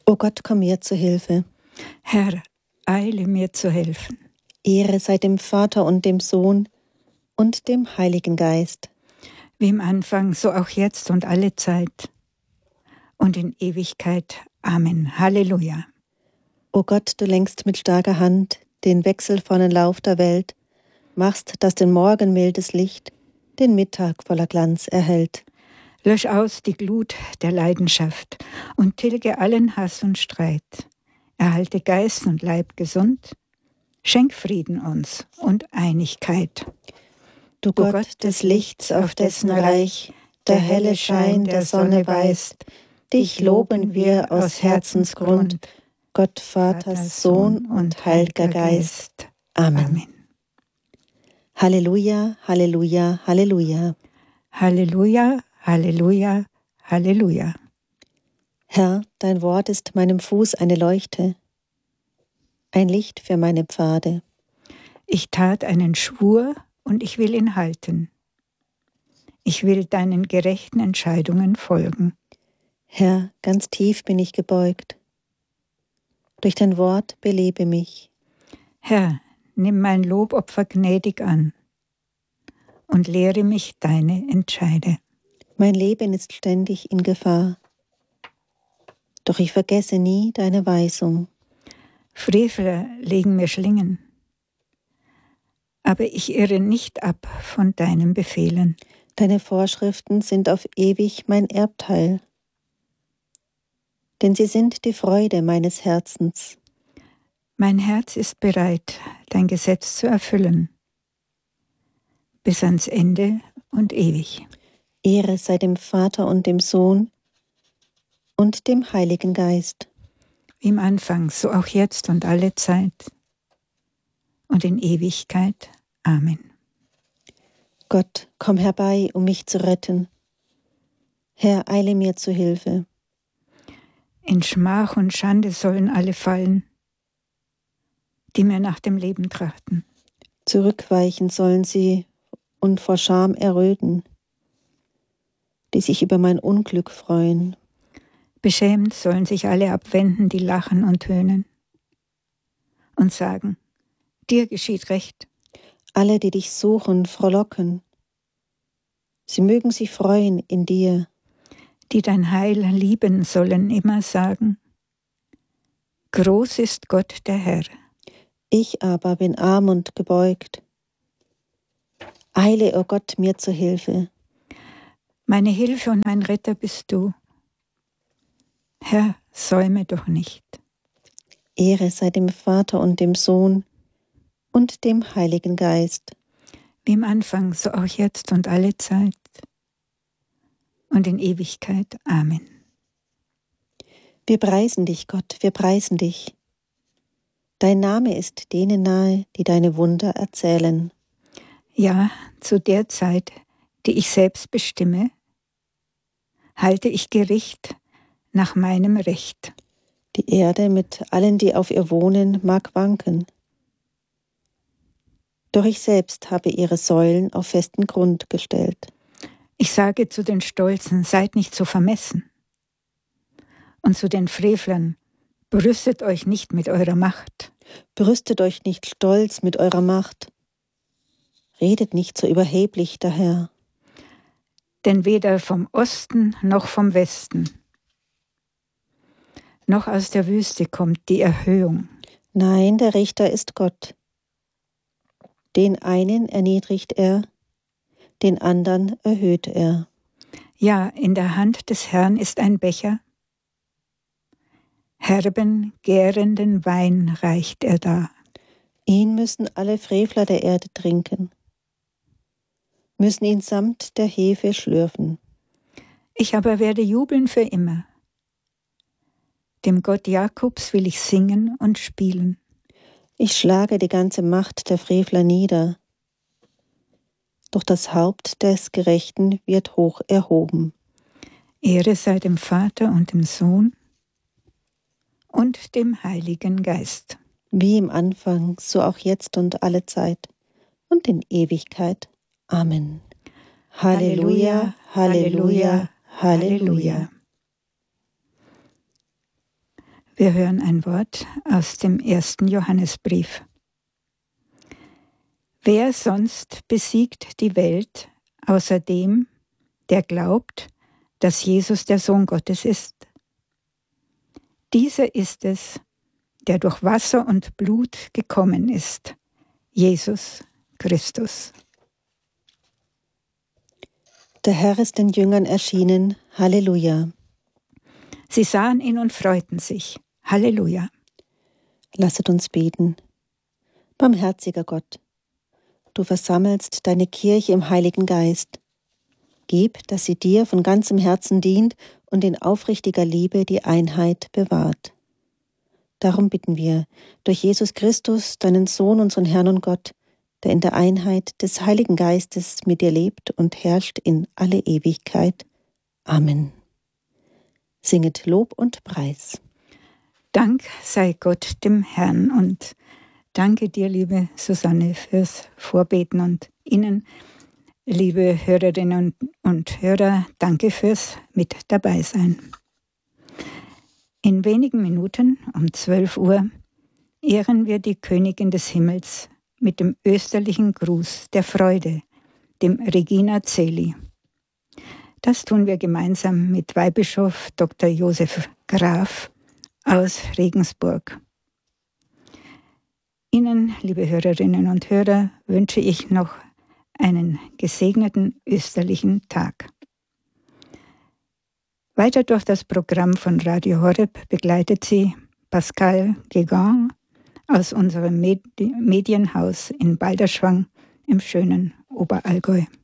O Gott, komm mir zu Hilfe. Herr, eile mir zu helfen. Ehre sei dem Vater und dem Sohn und dem Heiligen Geist. Wie im Anfang, so auch jetzt und alle Zeit und in Ewigkeit. Amen. Halleluja. O Gott, du lenkst mit starker Hand den wechselvollen Lauf der Welt, machst, dass den Morgen mildes Licht den Mittag voller Glanz erhält. Lösch aus die Glut der Leidenschaft und tilge allen Hass und Streit. Erhalte Geist und Leib gesund, schenk Frieden uns und Einigkeit. Du Gott des Lichts, auf dessen Reich der helle Schein der Sonne weist, dich loben wir aus Herzensgrund, Gott Vater, Sohn und Heiliger Geist. Amen. Halleluja, Halleluja, Halleluja. Halleluja, Halleluja, Halleluja. Herr, dein Wort ist meinem Fuß eine Leuchte, ein Licht für meine Pfade. Ich tat einen Schwur und ich will ihn halten. Ich will deinen gerechten Entscheidungen folgen. Herr, ganz tief bin ich gebeugt. Durch dein Wort belebe mich. Herr, nimm mein Lobopfer gnädig an und lehre mich deine Entscheide. Mein Leben ist ständig in Gefahr, doch ich vergesse nie deine Weisung. Frevler legen mir Schlingen, aber ich irre nicht ab von deinen Befehlen. Deine Vorschriften sind auf ewig mein Erbteil, denn sie sind die Freude meines Herzens. Mein Herz ist bereit, dein Gesetz zu erfüllen, bis ans Ende und ewig. Ehre sei dem Vater und dem Sohn und dem Heiligen Geist. Wie im Anfang, so auch jetzt und alle Zeit und in Ewigkeit. Amen. Gott, komm herbei, um mich zu retten. Herr, eile mir zu Hilfe. In Schmach und Schande sollen alle fallen, die mir nach dem Leben trachten. Zurückweichen sollen sie und vor Scham erröten, die sich über mein Unglück freuen. Beschämt sollen sich alle abwenden, die lachen und höhnen und sagen, dir geschieht Recht. Alle, die dich suchen, frohlocken. Sie mögen sich freuen in dir. Die dein Heil lieben, sollen immer sagen, groß ist Gott der Herr. Ich aber bin arm und gebeugt. Eile, o Gott, mir zu Hilfe. Meine Hilfe und mein Retter bist du. Herr, säume doch nicht. Ehre sei dem Vater und dem Sohn und dem Heiligen Geist. Wie im Anfang, so auch jetzt und alle Zeit und in Ewigkeit. Amen. Wir preisen dich, Gott, wir preisen dich. Dein Name ist denen nahe, die deine Wunder erzählen. Ja, zu der Zeit, die ich selbst bestimme, halte ich Gericht nach meinem Recht. Die Erde mit allen, die auf ihr wohnen, mag wanken. Doch ich selbst habe ihre Säulen auf festen Grund gestellt. Ich sage zu den Stolzen, seid nicht so vermessen. Und zu den Frevlern, brüstet euch nicht mit eurer Macht. Brüstet euch nicht stolz mit eurer Macht. Redet nicht so überheblich daher. Denn weder vom Osten noch vom Westen, noch aus der Wüste kommt die Erhöhung. Nein, der Richter ist Gott. Den einen erniedrigt er, den anderen erhöht er. Ja, in der Hand des Herrn ist ein Becher. Herben, gärenden Wein reicht er dar. Ihn müssen alle Frevler der Erde trinken, müssen ihn samt der Hefe schlürfen. Ich aber werde jubeln für immer. Dem Gott Jakobs will ich singen und spielen. Ich schlage die ganze Macht der Frevler nieder, doch das Haupt des Gerechten wird hoch erhoben. Ehre sei dem Vater und dem Sohn und dem Heiligen Geist. Wie im Anfang, so auch jetzt und alle Zeit und in Ewigkeit. Amen. Halleluja, Halleluja, Halleluja. Wir hören ein Wort aus dem 1. Johannesbrief. Wer sonst besiegt die Welt, außer dem, der glaubt, dass Jesus der Sohn Gottes ist? Dieser ist es, der durch Wasser und Blut gekommen ist, Jesus Christus. Der Herr ist den Jüngern erschienen. Halleluja. Sie sahen ihn und freuten sich. Halleluja. Lasset uns beten. Barmherziger Gott, du versammelst deine Kirche im Heiligen Geist. Gib, dass sie dir von ganzem Herzen dient und in aufrichtiger Liebe die Einheit bewahrt. Darum bitten wir, durch Jesus Christus, deinen Sohn, unseren Herrn und Gott, der in der Einheit des Heiligen Geistes mit dir lebt und herrscht in alle Ewigkeit. Amen. Singet Lob und Preis. Dank sei Gott dem Herrn und danke dir, liebe Susanne, fürs Vorbeten und Ihnen, liebe Hörerinnen und Hörer, danke fürs Mit dabei sein. In wenigen Minuten um 12 Uhr ehren wir die Königin des Himmels mit dem österlichen Gruß der Freude, dem Regina Coeli. Das tun wir gemeinsam mit Weihbischof Dr. Josef Graf aus Regensburg. Ihnen, liebe Hörerinnen und Hörer, wünsche ich noch einen gesegneten österlichen Tag. Weiter durch das Programm von Radio Horeb begleitet Sie Pascal Guégan aus unserem Medienhaus in Balderschwang im schönen Oberallgäu.